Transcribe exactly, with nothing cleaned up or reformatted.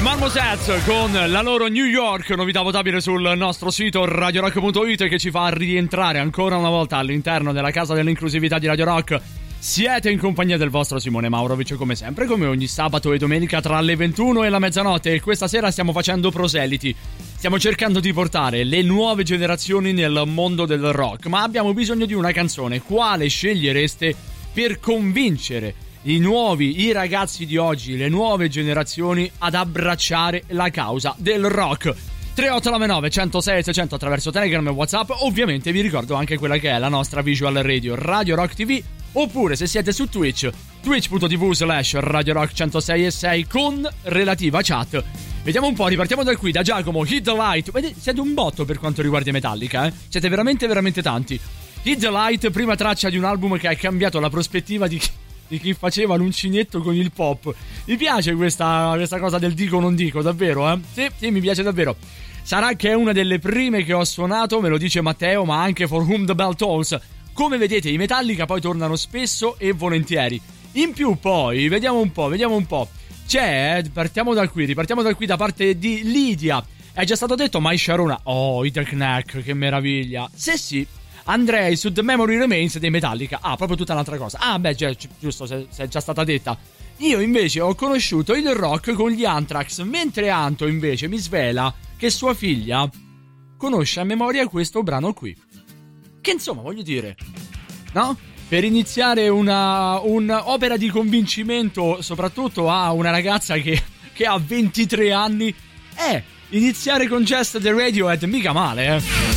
Marmosets con la loro New York, novità votabile sul nostro sito radio rock punto it, che ci fa rientrare ancora una volta all'interno della casa dell'inclusività di Radio Rock. Siete in compagnia del vostro Simone Maurovic, come sempre, come ogni sabato e domenica tra le ventuno e la mezzanotte, e questa sera stiamo facendo proseliti. Stiamo cercando di portare le nuove generazioni nel mondo del rock, ma abbiamo bisogno di una canzone. Quale scegliereste per convincere i nuovi, i ragazzi di oggi, le nuove generazioni ad abbracciare la causa del rock? tre otto nove nove, centosei, seicento attraverso Telegram e WhatsApp. Ovviamente vi ricordo anche quella che è la nostra visual radio, Radio Rock T V, oppure se siete su Twitch, twitch punto tv slash Radio Rock centosei e sei con relativa chat. Vediamo un po', ripartiamo da qui, da Giacomo. Hit the Light. Vedete, siete un botto per quanto riguarda i Metallica, eh? Siete veramente veramente tanti. Hit the Light, prima traccia di un album che ha cambiato la prospettiva di chi, di chi faceva l'uncinetto con il pop. Mi piace questa, questa cosa del dico non dico, davvero, eh? Sì, sì, mi piace davvero. Sarà che è una delle prime che ho suonato, me lo dice Matteo, ma anche For Whom the Bell Tolls. Come vedete, i Metallica poi tornano spesso e volentieri. In più poi, vediamo un po', vediamo un po'. C'è, eh, partiamo da qui, ripartiamo da qui da parte di Lidia. È già stato detto My Sharona. Oh, i The Knack, che meraviglia. Se sì, andrei su The Memory Remains dei Metallica. Ah, proprio tutta un'altra cosa. Ah, beh, gi- giusto, se, se è già stata detta. Io invece ho conosciuto il rock con gli Anthrax, mentre Anto invece mi svela che sua figlia conosce a memoria questo brano qui. Che insomma, voglio dire, no? Per iniziare una un'opera di convincimento, soprattutto a una ragazza che, che ha ventitré anni, eh, iniziare con Just the Radiohead mica male, eh.